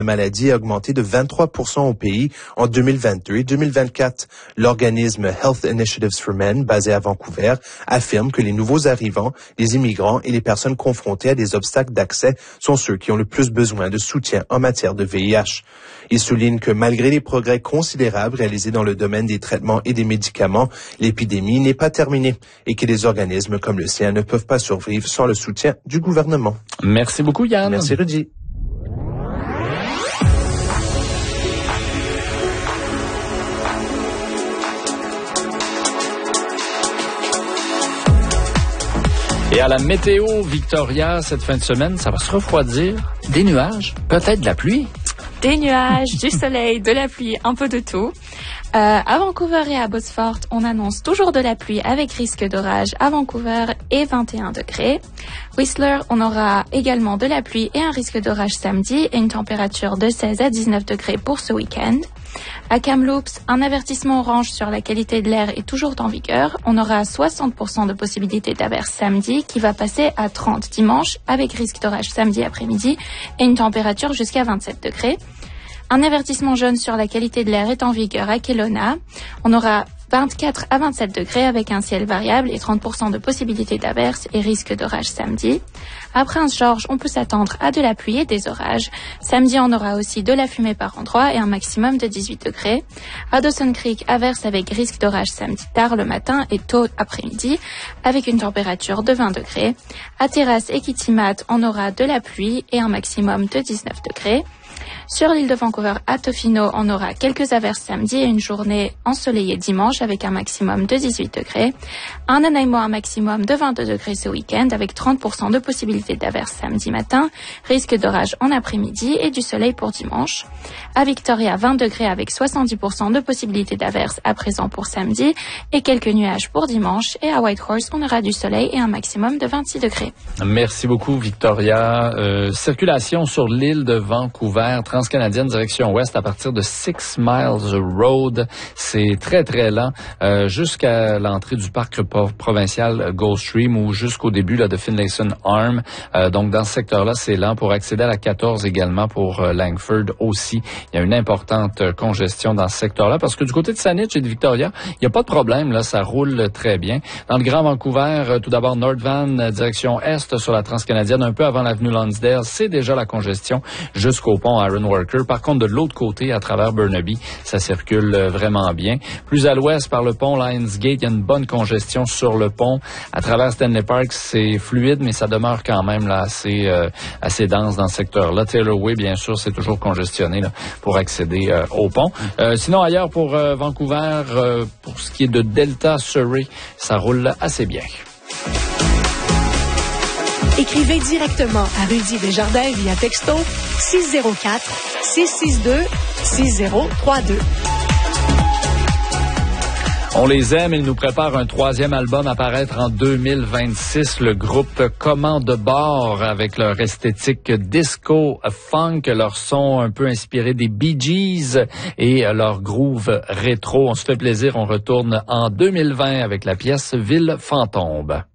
La maladie a augmenté de 23% au pays en 2022 et 2024. L'organisme Health Initiatives for Men, basé à Vancouver, affirme que les nouveaux arrivants, les immigrants et les personnes confrontées à des obstacles d'accès sont ceux qui ont le plus besoin de soutien en matière de VIH. Il souligne que malgré les progrès considérables réalisés dans le domaine des traitements et des médicaments, l'épidémie n'est pas terminée et que les organismes comme le sien ne peuvent pas survivre sans le soutien du gouvernement. Merci beaucoup, Yann. Merci, Rudy. Et à la météo, Victoria, cette fin de semaine, ça va se refroidir. Des nuages, peut-être de la pluie. Des nuages, du soleil, de la pluie, un peu de tout. À Vancouver et à Botsfort, on annonce toujours de la pluie avec risque d'orage à Vancouver et 21 degrés. Whistler, on aura également de la pluie et un risque d'orage samedi et une température de 16 à 19 degrés pour ce week-end. À Kamloops, un avertissement orange sur la qualité de l'air est toujours en vigueur. On aura 60% de possibilité d'averse samedi qui va passer à 30 dimanche avec risque d'orage samedi après-midi et une température jusqu'à 27 degrés. Un avertissement jaune sur la qualité de l'air est en vigueur à Kelowna. On aura 24 à 27 degrés avec un ciel variable et 30% de possibilité d'averse et risque d'orage samedi. À Prince-Georges, on peut s'attendre à de la pluie et des orages. Samedi, on aura aussi de la fumée par endroits et un maximum de 18 degrés. À Dawson Creek, averse avec risque d'orage samedi tard le matin et tôt après-midi avec une température de 20 degrés. À Terrace et Kitimat, on aura de la pluie et un maximum de 19 degrés. Sur l'île de Vancouver, à Tofino, on aura quelques averses samedi et une journée ensoleillée dimanche avec un maximum de 18 degrés. À Nanaimo, un maximum de 22 degrés ce week-end avec 30% de possibilité d'averses samedi matin, risque d'orage en après-midi et du soleil pour dimanche. À Victoria, 20 degrés avec 70% de possibilité d'averses à présent pour samedi et quelques nuages pour dimanche. Et à Whitehorse, on aura du soleil et un maximum de 26 degrés. Merci beaucoup, Victoria. Circulation sur l'île de Vancouver, transcanadienne direction ouest à partir de 6 Miles Road. C'est très, très lent jusqu'à l'entrée du parc provincial Gulfstream ou jusqu'au début là, de Finlayson Arm. Donc, dans ce secteur-là, c'est lent. Pour accéder à la 14 également pour Langford aussi, il y a une importante congestion dans ce secteur-là parce que du côté de Saanich et de Victoria, il n'y a pas de problème. Là, ça roule très bien. Dans le Grand Vancouver, tout d'abord, North Van, direction est sur la transcanadienne, un peu avant l'avenue Lonsdale, c'est déjà la congestion jusqu'au pont Iron Worker. Par contre, de l'autre côté, à travers Burnaby, ça circule vraiment bien. Plus à l'ouest, par le pont Lionsgate, il y a une bonne congestion sur le pont. À travers Stanley Park, c'est fluide, mais ça demeure quand même là assez dense dans ce secteur-là. Taylor Way, bien sûr, c'est toujours congestionné là, pour accéder au pont. Sinon, ailleurs pour Vancouver, pour ce qui est de Delta Surrey, ça roule assez bien. Écrivez directement à Rudy Desjardins via texto 604-662-6032. On les aime, ils nous préparent un troisième album à paraître en 2026. Le groupe Commande de bord avec leur esthétique disco funk, leur son un peu inspiré des Bee Gees et leur groove rétro. On se fait plaisir, on retourne en 2020 avec la pièce Ville Fantôme.